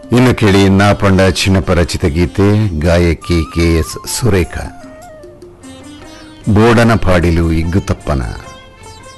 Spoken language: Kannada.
ಇನ್ನು ಕೇಳಿ ನಾಪಂಡ ಚಿನ್ನಪ್ಪ ರಚಿತ ಗೀತೆ, ಗಾಯಕಿ KS ಸುರೇಖ. ಬೋಡನ ಪಾಡಿಲು ಇಗ್ಗು ತಪ್ಪನ.